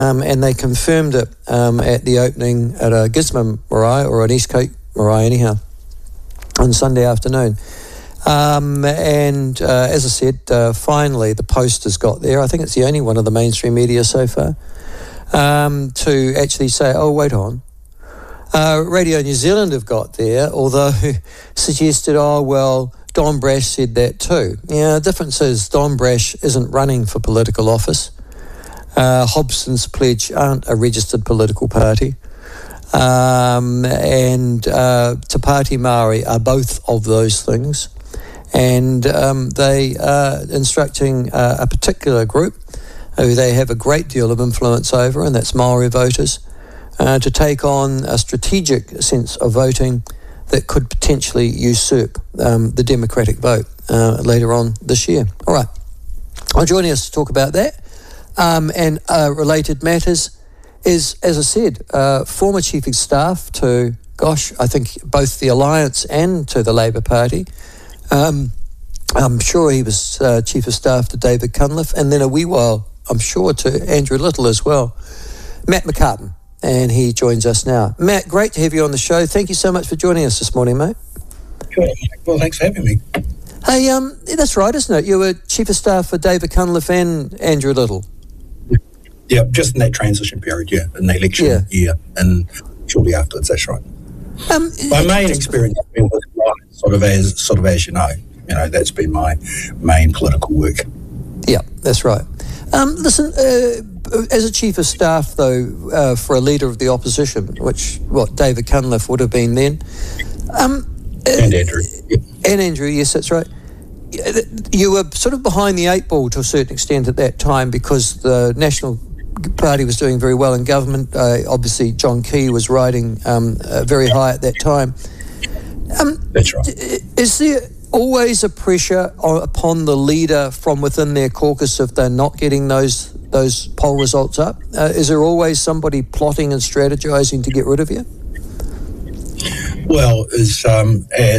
and they confirmed it at the opening at a Gisborne marae, or an East Cape marae anyhow, on Sunday afternoon. As I said, finally the Post has got there. I think it's the only one of the mainstream media so far to actually say, oh, wait on. Radio New Zealand have got there, although suggested, oh, well, Don Brash said that too. Yeah, the difference is Don Brash isn't running for political office. Hobson's Pledge aren't a registered political party. And Te Pāti Māori are both of those things. And they are instructing a particular group who they have a great deal of influence over, and that's Māori voters, to take on a strategic sense of voting that could potentially usurp the Democratic vote later on this year. All right. Well, joining us to talk about that and related matters is, as I said, former Chief of Staff to, I think both the Alliance and to the Labour Party. I'm sure he was Chief of Staff to David Cunliffe, and then a wee while, I'm sure, to Andrew Little as well. Matt McCartan, and he joins us now. Matt, great to have you on the show. Thank you so much for joining us this morning, mate. Sure. Well, thanks for having me. Hey, that's right, isn't it? You were Chief of Staff for David Cunliffe and Andrew Little. Yeah, just in that transition period, in the election year, and shortly afterwards, that's right. My main experience has been with Alliance, sort of as you know, that's been my main political work. Yeah, that's right. Listen, as a Chief of Staff, though, for a Leader of the Opposition, David Cunliffe would have been then. And Andrew. Yep. And Andrew, yes, that's right. You were sort of behind the eight ball to a certain extent at that time because the National Party was doing very well in government. Obviously, John Key was riding very high at that time. That's right. Is there always a pressure upon the leader from within their caucus if they're not getting those poll results up? Is there always somebody plotting and strategizing to get rid of you? Well, as